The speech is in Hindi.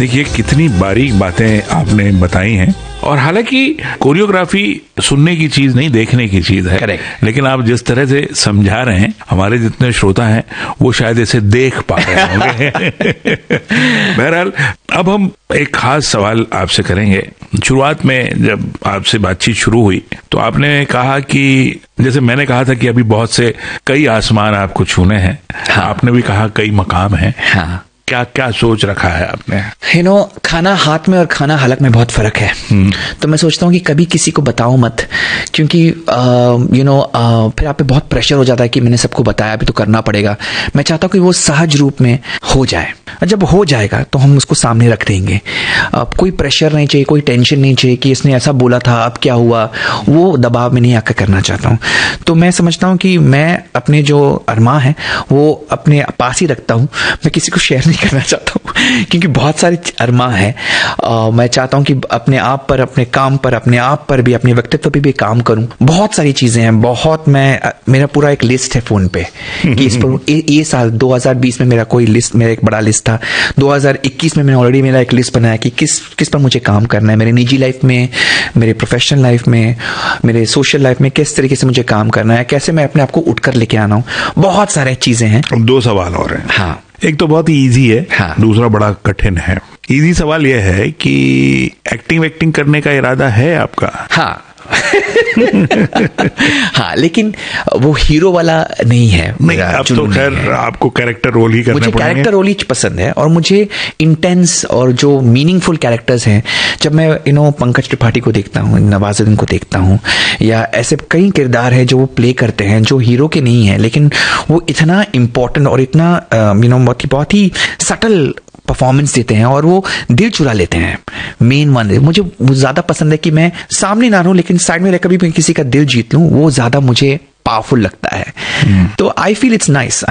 देखिए कितनी बारीक बातें आपने बताई हैं, और हालांकि कोरियोग्राफी सुनने की चीज नहीं, देखने की चीज है। Correct. लेकिन आप जिस तरह से समझा रहे हैं, हमारे जितने श्रोता हैं वो शायद इसे देख पा रहे होंगे। बहरहाल अब हम एक खास सवाल आपसे करेंगे। शुरुआत में जब आपसे बातचीत शुरू हुई तो आपने कहा कि, जैसे मैंने कहा था कि अभी बहुत से कई आसमान आपको छूने हैं, हाँ। आपने भी कहा कई मकाम हैं। हाँ, क्या क्या सोच रखा है आपने? खाना हाथ में और खाना हलक में बहुत फर्क है। तो मैं सोचता हूँ कि कभी किसी को बताओ मत, क्योंकि फिर आप पे बहुत प्रेशर हो जाता है कि मैंने सबको बताया, अभी तो करना पड़ेगा। मैं चाहता हूँ कि वो सहज रूप में हो जाए, और जब हो जाएगा तो हम उसको सामने रख देंगे। कोई प्रेशर नहीं चाहिए, कोई टेंशन नहीं चाहिए कि इसने ऐसा बोला था अब क्या हुआ, वो दबाव में नहीं आकर करना चाहता हूँ। तो मैं समझता हूँ कि मैं अपने जो अरमा है वो अपने पास ही रखता हूँ, मैं किसी को शेयर नहीं करना चाहता हूँ, क्योंकि बहुत सारे अरमा है। मैं चाहता हूँ कि अपने आप पर, अपने काम पर, अपने आप पर भी, अपने व्यक्तित्व पर भी काम करूँ। बहुत सारी चीजें हैं, बहुत, मेरा पूरा एक लिस्ट है फोन पे कि इस पर ये साल 2020 में मेरा एक बड़ा लिस्ट था। 2021 में मैंने ऑलरेडी मेरा एक लिस्ट बनाया कि किस पर मुझे काम करना है, मेरे निजी लाइफ में, मेरे प्रोफेशनल लाइफ में, मेरे सोशल लाइफ में किस तरीके से मुझे काम करना है, कैसे मैं अपने आप को उठकर लेके आना हूँ। बहुत सारी चीजें हैं। 2 सवाल और हैं। हाँ, एक तो बहुत इजी है, हाँ। दूसरा बड़ा कठिन है। इजी सवाल यह है कि एक्टिंग करने का इरादा है आपका? हाँ। हाँ, लेकिन वो हीरो वाला नहीं है। नहीं, अब तो खैर आपको कैरेक्टर रोल ही करने मुझे पड़ेंगे। कैरेक्टर रोल ही पसंद है, और मुझे इंटेंस और जो मीनिंगफुल कैरेक्टर्स हैं, जब मैं पंकज त्रिपाठी को देखता हूँ, नवाजुद्दीन को देखता हूँ, या ऐसे कई किरदार हैं जो वो प्ले करते हैं जो हीरो के नहीं है, लेकिन वो इतना इम्पोर्टेंट और इतना बहुत ही सटल परफॉर्मेंस देते हैं और वो दिल चुरा लेते हैं। मेन वन मुझे ज्यादा पसंद है कि मैं सामने ना रहूं, लेकिन साइड में कभी भी किसी का दिल जीत लूं, वो ज्यादा मुझे पावरफुल लगता है। तो आई फील इट्स नाइस।